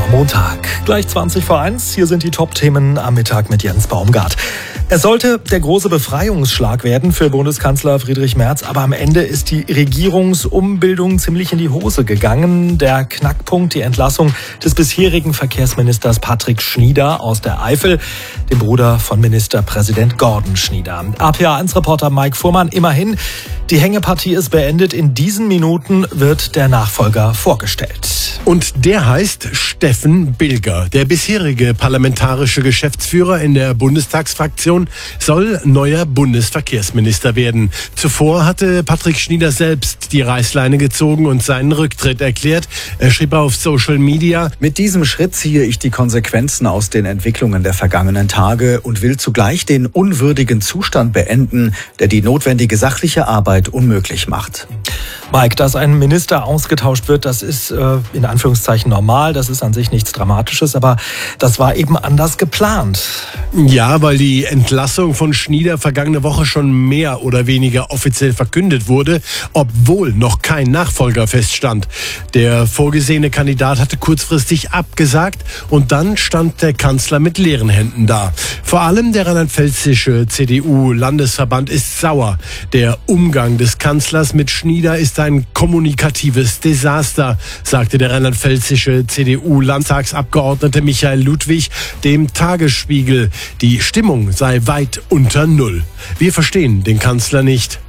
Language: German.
Montag. Gleich 20 vor 1. Hier sind die Top-Themen am Mittag mit Jens Baumgart. Es sollte der große Befreiungsschlag werden für Bundeskanzler Friedrich Merz, aber am Ende ist die Regierungsumbildung ziemlich in die Hose gegangen. Der Knackpunkt, die Entlassung des bisherigen Verkehrsministers Patrick Schnieder aus der Eifel, dem Bruder von Ministerpräsident Gordon Schnieder. RPA1-Reporter Mike Fuhrmann, immerhin, die Hängepartie ist beendet. In diesen Minuten wird der Nachfolger vorgestellt. Und der heißt Steffen Bilger. Der bisherige parlamentarische Geschäftsführer in der Bundestagsfraktion soll neuer Bundesverkehrsminister werden. Zuvor hatte Patrick Schnieder selbst die Reißleine gezogen und seinen Rücktritt erklärt. Er schrieb auf Social Media: Mit diesem Schritt ziehe ich die Konsequenzen aus den Entwicklungen der vergangenen Tage und will zugleich den unwürdigen Zustand beenden, der die notwendige sachliche Arbeit unmöglich macht. Mike, dass ein Minister ausgetauscht wird, das ist in Anführungszeichen normal, das ist an sich nichts Dramatisches, aber das war eben anders geplant. Ja, weil die Entlassung von Schnieder vergangene Woche schon mehr oder weniger offiziell verkündet wurde, obwohl noch kein Nachfolger feststand. Der vorgesehene Kandidat hatte kurzfristig abgesagt und dann stand der Kanzler mit leeren Händen da. Vor allem der rheinland-pfälzische CDU-Landesverband ist sauer. Der Umgang des Kanzlers mit Schnieder ist ein kommunikatives Desaster, sagte der rheinland-pfälzische CDU-Landtagsabgeordnete Michael Ludwig dem Tagesspiegel. Die Stimmung sei weit unter Null. Wir verstehen den Kanzler nicht.